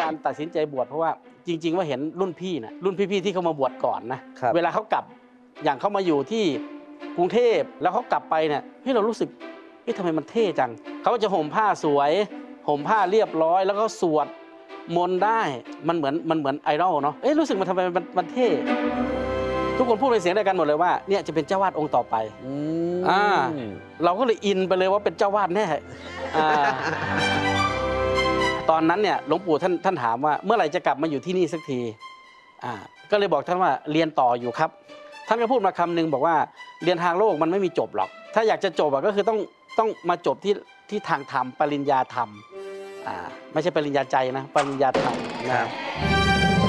การตัดสินใจบวชเพราะว่าจริงๆว่าเห็นรุ่นพี่นะรุ่นพี่ๆที่เขามาบวชก่อนนะเวลาเขากลับอย่างเขามาอยู่ที่กรุงเทพแล้วเขากลับไปเนี่ยเรารู้สึกทำไมมันเท่จังเขาจะห่มผ้าสวยห่มผ้าเรียบร้อยแล้วก็สวดมนต์ได้มันเหมือนไอดอลเนาะรู้สึกมันทำไมมันเท่ทุกคนพูดเป็นเสียงเดียวกันหมดเลยว่าเนี่ยจะเป็นเจ้าวาดองค์ต่อไปเราก็เลยอินไปเลยว่าเป็นเจ้าวาดแน่ตอนนั้นเนี่ยหลวงปู่ท่านถามว่าเมื่อไหร่จะกลับมาอยู่ที่นี่สักทีก็เลยบอกท่านว่าเรียนต่ออยู่ครับท่านก็พูดมาคำนึงบอกว่าเรียนทางโลกมันไม่มีจบหรอกถ้าอยากจะจบก็คือต้องมาจบที่ทางธรรมปริญญาธรรมไม่ใช่ปริญญาใจนะปริญญาธรรมนะครับ